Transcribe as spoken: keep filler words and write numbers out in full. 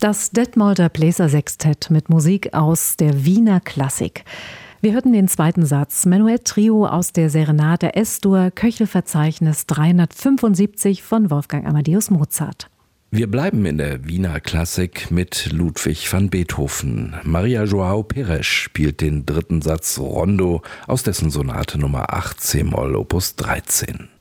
Das Detmolder Bläsersextett mit Musik aus der Wiener Klassik. Wir hörten den zweiten Satz, Menuett Trio aus der Serenade S-Dur, Köchelverzeichnis dreihundertfünfundsiebzig von Wolfgang Amadeus Mozart. Wir bleiben in der Wiener Klassik mit Ludwig van Beethoven. Maria João Pires spielt den dritten Satz Rondo aus dessen Sonate Nummer acht C-Moll Opus dreizehn.